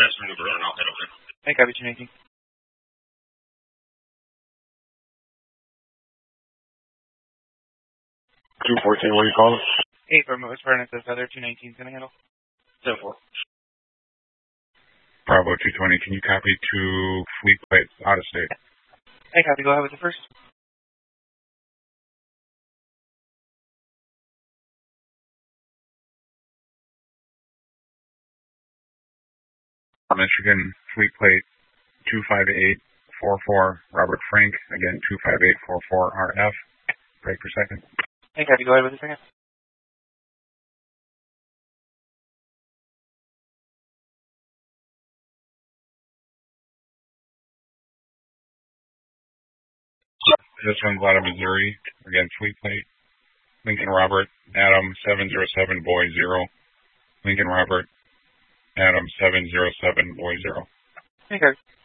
best maneuver and I'll head over there. Hey, copy 219. 214, what are you calling? 8 from West Furnace, this other 219's going to handle. 10-4. Bravo 220, can you copy to Fleet Plate out of state? Hey, copy, go ahead with the first. Michigan Fleet Plate 25844, Robert Frank, again 25844 RF, break per second. Hey, copy, go ahead with the second. This one's out of Missouri, again Fleet Plate, Lincoln Robert, Adam 707 Boy 0, Lincoln Robert, Adam 707 Boy 0. Hey, copy.